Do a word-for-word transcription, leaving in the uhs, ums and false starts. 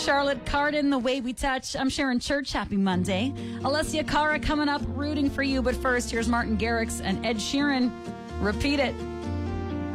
Charlotte Cardin, The Way We Touch. I'm Sharon Church. Happy Monday. Alessia Cara coming up, rooting for you. But first, here's Martin Garrix and Ed Sheeran. Repeat It.